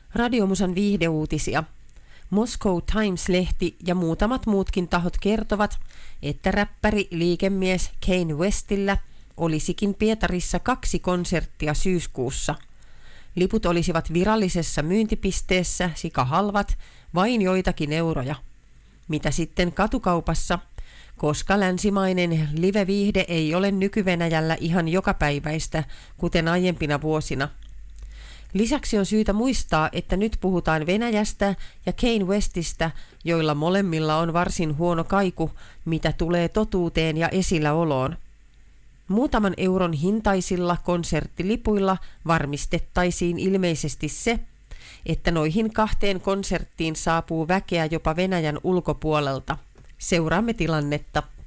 Radiomusan viihdeuutisia. Moscow Times-lehti ja muutamat muutkin tahot kertovat, että räppäri liikemies Kanye Westillä olisikin Pietarissa 2 konserttia syyskuussa. Liput olisivat virallisessa myyntipisteessä sikahalvat, vain joitakin euroja. Mitä sitten katukaupassa, koska länsimainen live-viihde ei ole nyky-Venäjällä ihan jokapäiväistä, kuten aiempina vuosina. Lisäksi on syytä muistaa, että nyt puhutaan Venäjästä ja Kanye Westistä, joilla molemmilla on varsin huono kaiku, mitä tulee totuuteen ja esilläoloon. Muutaman euron hintaisilla konserttilipuilla varmistettaisiin ilmeisesti se, että noihin 2 konserttiin saapuu väkeä jopa Venäjän ulkopuolelta. Seuraamme tilannetta.